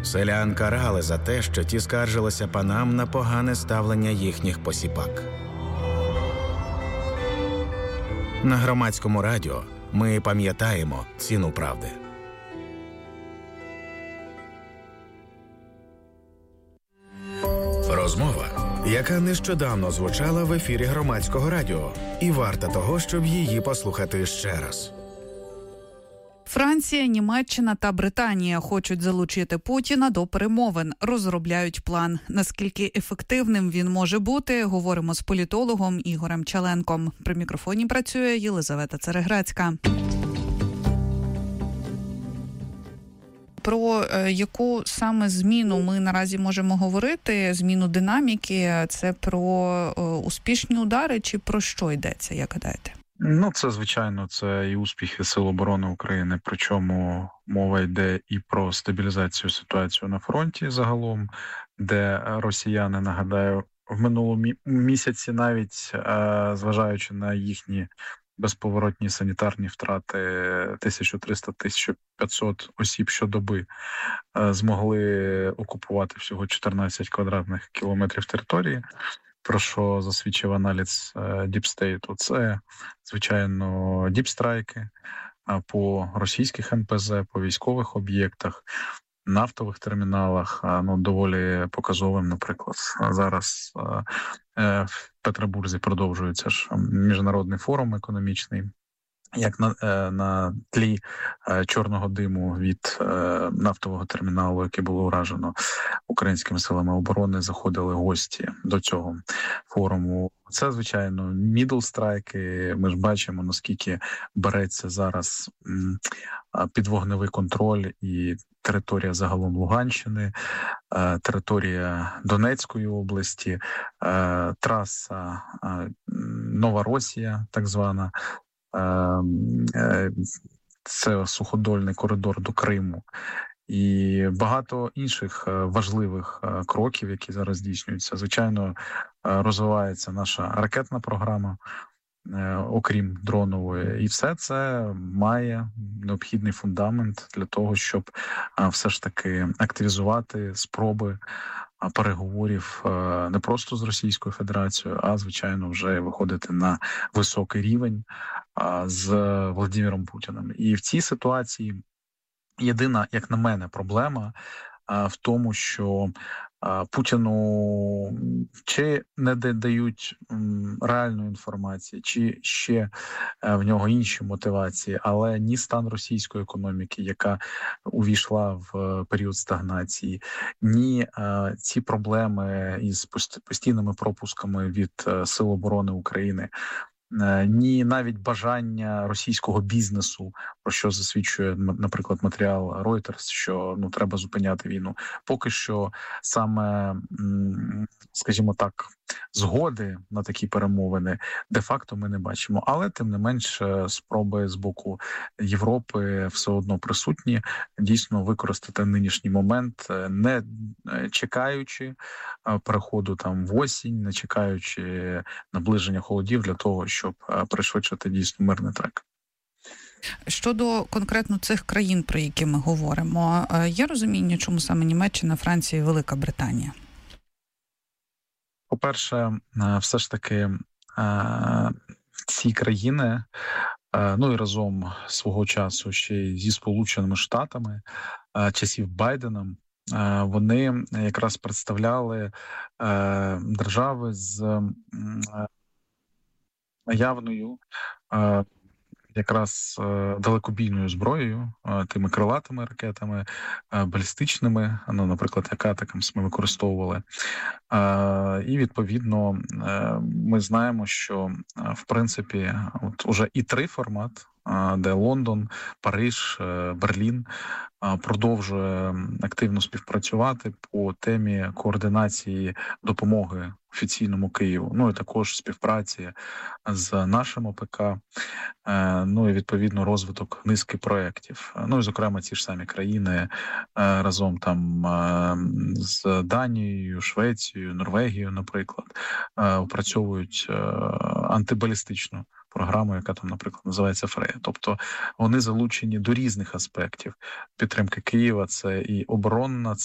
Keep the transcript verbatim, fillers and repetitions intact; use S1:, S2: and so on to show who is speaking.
S1: Селян карали за те, що ті скаржилися панам на погане ставлення їхніх посіпак. На Громадському радіо ми пам'ятаємо ціну правди. Розмова, яка нещодавно звучала в ефірі Громадського радіо, і варта того, щоб її послухати ще раз.
S2: Франція, Німеччина та Британія хочуть залучити Путіна до перемовин, розробляють план. Наскільки ефективним він може бути, говоримо з політологом Ігорем Чаленком. При мікрофоні працює Єлизавета Цереграцька. Про яку саме зміну ми наразі можемо говорити, зміну динаміки, це про успішні удари чи про що йдеться, як гадаєте?
S3: Ну, це, звичайно, це і успіхи Сил оборони України, причому мова йде і про стабілізацію ситуації на фронті загалом, де росіяни, нагадаю, в минулому місяці навіть, зважаючи на їхні безповоротні санітарні втрати тисяча триста - тисяча п'ятсот осіб щодоби, змогли окупувати всього чотирнадцять квадратних кілометрів території, про що засвідчив аналіз Діпстейту. Це, звичайно, діпстрайки по російських ен пе зе, по військових об'єктах, нафтових терміналах. Ну, доволі показовим, наприклад, зараз в Петербурзі продовжується ж міжнародний форум економічний, як на, на тлі чорного диму від нафтового терміналу, який було уражено українськими силами оборони, заходили гості до цього форуму. Це, звичайно, мідл-страйки. Ми ж бачимо, наскільки береться зараз під вогневий контроль і територія загалом Луганщини, територія Донецької області, траса Новоросія, так звана, це суходольний коридор до Криму. І багато інших важливих кроків, які зараз здійснюються. Звичайно, розвивається наша ракетна програма, окрім дронової. І все це має необхідний фундамент для того, щоб все ж таки активізувати спроби переговорів не просто з Російською Федерацією, а, звичайно, вже виходити на високий рівень з Володимиром Путіним. І в цій ситуації єдина, як на мене, проблема в тому, що Путіну чи не дають реальної інформації, чи ще в нього інші мотивації, але ні стан російської економіки, яка увійшла в період стагнації, ні ці проблеми із постійними пропусками від Сил оборони України, ні навіть бажання російського бізнесу, про що засвідчує, наприклад, матеріал Reuters, що ну треба зупиняти війну. Поки що саме, скажімо так, згоди на такі перемовини де-факто ми не бачимо. Але, тим не менш, спроби з боку Європи все одно присутні, дійсно використати нинішній момент, не чекаючи переходу там в осінь, не чекаючи наближення холодів для того, щоб пришвидшити дійсно мирний трек.
S2: Щодо конкретно цих країн, про які ми говоримо, є розуміння, чому саме Німеччина, Франція і Велика Британія?
S3: По-перше, все ж таки ці країни, ну і разом свого часу ще й зі Сполученими Штатами, часів Байдена, вони якраз представляли держави з наявною якраз далекобійною зброєю, тими крилатими ракетами, балістичними, ну, наприклад, як атакамс ми використовували. І, відповідно, ми знаємо, що, в принципі, от уже і три формат, де Лондон, Париж, Берлін продовжує активно співпрацювати по темі координації допомоги офіційному Києву, ну і також співпраці з нашим о пе ка, ну і відповідно розвиток низки проєктів. Ну і, зокрема, ці ж самі країни разом там з Данією, Швецією, Норвегією, наприклад, опрацьовують антибалістичну програму, яка там, наприклад, називається Фрея. Тобто вони залучені до різних аспектів підтримки Києва. Це і оборонна, це